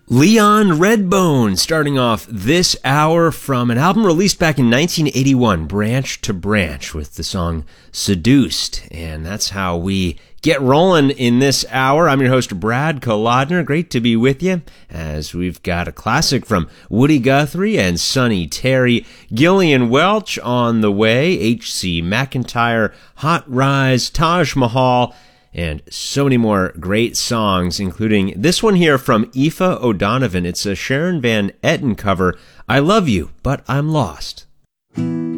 Leon Redbone starting off this hour from an album released back in 1981, Branch to Branch, with the song Seduced. And that's how we get rolling in this hour. I'm your host, Brad Kolodner. Great to be with you as we've got a classic from Woody Guthrie and Sonny Terry, Gillian Welch on the way, H.C. McEntire, Hot Rise, Taj Mahal, and so many more great songs, including this one here from Aoife O'Donovan. It's a Sharon Van Etten cover, I Love You, But I'm Lost.